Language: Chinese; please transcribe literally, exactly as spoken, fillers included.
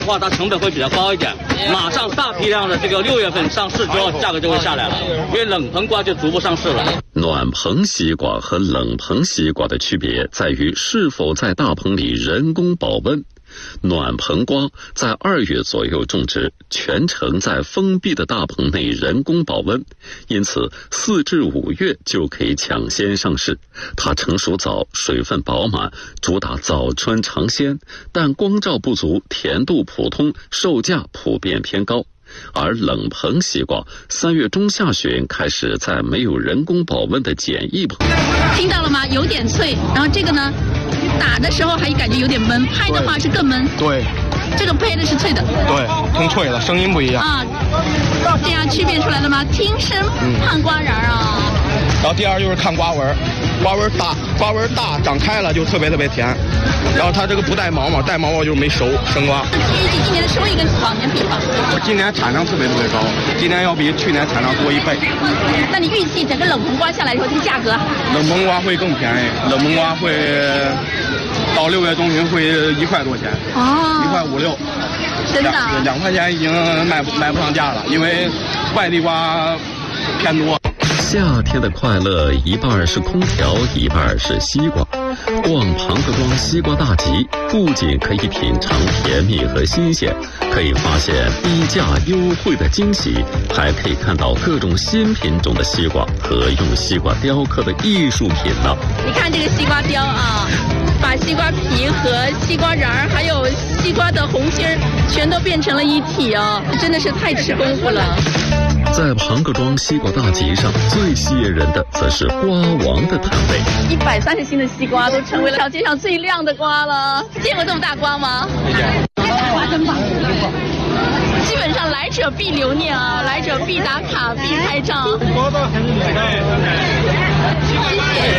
话它成本会比较高一点，马上大批量的这个六月份上市之后，价格就会下来了，因为冷棚瓜就逐步上市了。 暖棚西瓜和冷棚西瓜的区别在于是否在大棚里人工保温。暖棚瓜在二月左右种植，全程在封闭的大棚内人工保温，因此四至五月就可以抢先上市。它成熟早，水分饱满，主打早春尝鲜，但光照不足，甜度普通，售价普遍偏高。而冷棚西瓜三月中下旬开始在没有人工保温的简易棚。 听到了吗？有点脆，然后这个呢打的时候还感觉有点闷，拍的话是更闷。 对， 这个拍的是脆的。 对，更脆了，声音不一样啊。这样区别出来了吗？听声判瓜瓤啊。 嗯、然后第二就是看瓜纹，瓜纹大，瓜纹大长开了就特别特别甜。然后它这个不带毛毛，带毛毛就是没熟生瓜。 预计今年的收益跟往年比吧？ 今年产量特别特别高，今年要比去年产量多一倍。 那你预计整个冷棚瓜下来之后，这个价格？ 冷棚瓜会更便宜，冷棚瓜会到六月中旬会一块多钱， 哦， 一块五六， 真的两两块钱已经卖卖不上价了，因为外地瓜偏多。 夏天的快乐一半是空调，一半是西瓜。逛庞各庄西瓜大集，不仅可以品尝甜蜜和新鲜，可以发现低价优惠的惊喜，还可以看到各种新品种的西瓜和用西瓜雕刻的艺术品呢。 你看这个西瓜雕啊，把西瓜皮和西瓜瓤儿还有西瓜的红心儿全都变成了一体啊，真的是太吃功夫了。 在庞各庄西瓜大集上，最吸引人的则是瓜王的摊位。 一百三十斤的西瓜都成为了小街上最亮的瓜了。见过这么大瓜吗？ 没见过。 瓜真棒。基本上来者必留念啊，来者必打卡、必拍照。